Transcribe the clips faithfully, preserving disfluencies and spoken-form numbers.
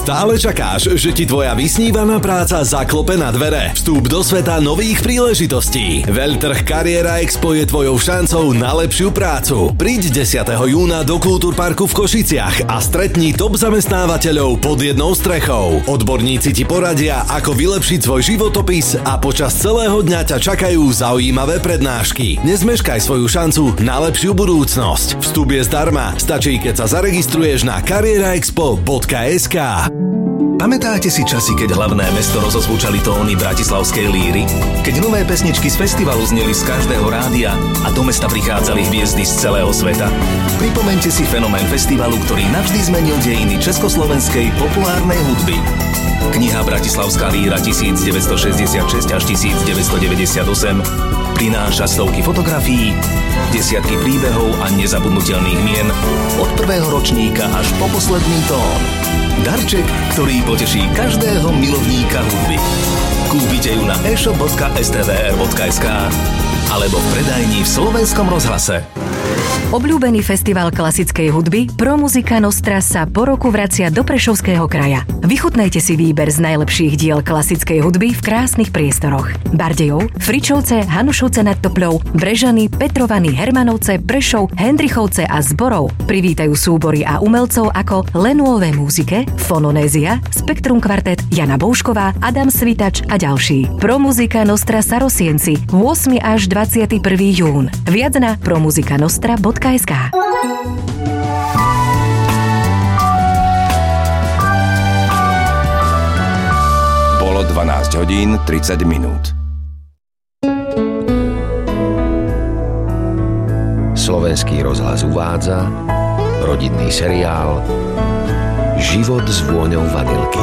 Stále čakáš, že ti tvoja vysnívaná práca zaklope na dvere? Vstúp do sveta nových príležitostí. Veľtrh Kariéra Expo je tvojou šancou na lepšiu prácu. Príď desiateho júna do Kultúrparku v Košiciach a stretni top zamestnávateľov pod jednou strechou. Odborníci ti poradia, ako vylepšiť svoj životopis a počas celého dňa ťa čakajú zaujímavé prednášky. Nezmeškaj svoju šancu na lepšiu budúcnosť. Vstup je zdarma. Stačí, keď sa zaregistruješ na karieraexpo bodka es ká. Pamätáte si časy, keď hlavné mesto rozozvučali tóny bratislavskej líry? Keď nové pesničky z festivalu zneli z každého rádia a do mesta prichádzali hviezdy z celého sveta? Pripomeňte si fenomén festivalu, ktorý navždy zmenil dejiny československej populárnej hudby. Kniha Bratislavská líra devätnásťstošesťdesiatšesť až devätnásťstodeväťdesiatosem prináša stovky fotografií, desiatky príbehov a nezabudnutelných mien od prvého ročníka až po posledný tón. Darček, ktorý poteší každého milovníka hudby. Kúpite ju na e shop bodka es té vé er bodka es ká alebo v predajni v Slovenskom rozhlase. Obľúbený festival klasickej hudby ProMuzica Nostra sa po roku vracia do Prešovského kraja. Vychutnajte si výber z najlepších diel klasickej hudby v krásnych priestoroch. Bardejov, Fričovce, Hanušovce nad Topľou, Brežany, Petrovany, Hermanovce, Prešov, Hendrichovce a Zborov privítajú súbory a umelcov ako Lenuové múzike, Fononézia, Spektrum kvartet, Jana Boušková, Adam Svitač a ďalší. ProMuzica Nostra Sarosienci ôsmeho až dvadsiateho prvého jún. Viac na promuzicanostra bodka es ká. Bolo dvanásť hodín tridsať minút. Slovenský rozhlas uvádza rodinný seriál Život s vôňou vanilky.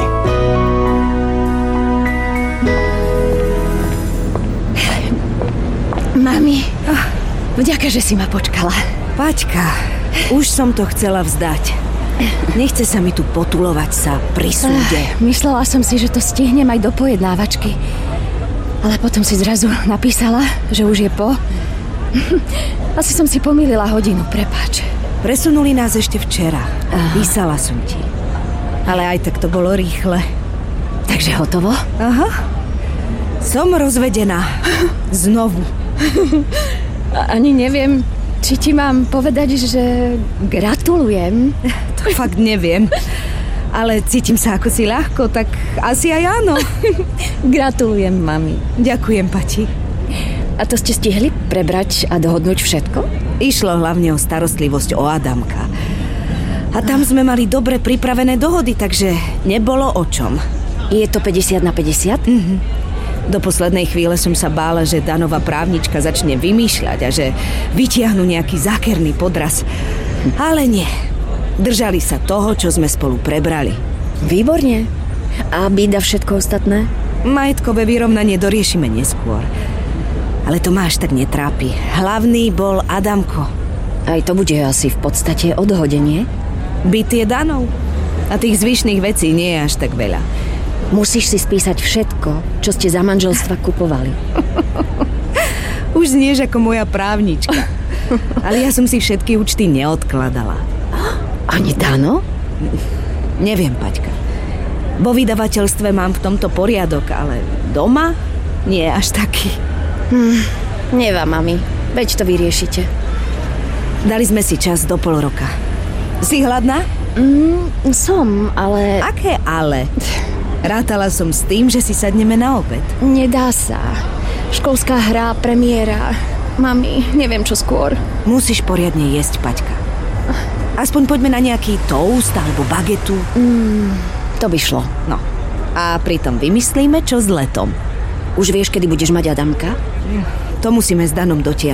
Mami, oh, vďaka, že si ma počkala. Paťka, už som to chcela vzdať. Nechce sa mi tu potulovať sa pri súde. Uh, myslela som si, že to stihnem aj do pojednávačky. Ale potom si zrazu napísala, že už je po. Asi som si pomýlila hodinu, prepáč. Presunuli nás ešte včera. Aha. Písala som ti. Ale aj tak to bolo rýchle. Takže hotovo? Aha. Som rozvedená. Znovu. Ani neviem, či ti mám povedať, že gratulujem. To fakt neviem. Ale cítim sa ako si ľahko, tak asi aj áno. Gratulujem, mami. Ďakujem, Pati. A to ste stihli prebrať a dohodnúť všetko? Išlo hlavne o starostlivosť o Adamka. A tam sme mali dobre pripravené dohody, takže nebolo o čom. Je to päťdesiat na päťdesiat? Mhm. Do poslednej chvíle som sa bála, že Danová právnička začne vymýšľať a že vytiahnu nejaký zákerný podraz. Ale nie. Držali sa toho, čo sme spolu prebrali. Výborne. A bída všetko ostatné? Majetkové vyrovnanie doriešime neskôr. Ale to ma až tak netrápi. Hlavný bol Adamko. Aj to bude asi v podstate odhodenie? Byt je Danov. A tých zvyšných vecí nie je až tak veľa. Musíš si spísať všetko, čo ste za manželstva kupovali. Už znieš ako moja právnička. Ale ja som si všetky účty neodkladala. Ani Dano? Neviem, Paťka. Vo vydavateľstve mám v tomto poriadok, ale doma nie až taký. Hm, nevá, mami. Veď to vyriešite. Dali sme si čas do pol roka. Si hladná? Mm, som, ale... Aké ale? Rátala som s tým, že si sadneme na obed. Nedá sa. Školská hra, premiéra. Mami, neviem čo skôr. Musíš poriadne jesť, Paťka. Aspoň poďme na nejaký toast alebo bagetu. Mm, to by šlo. No. A pritom vymyslíme, čo s letom. Už vieš, kedy budeš mať Adamka? To musíme s Danom dotiahnuť.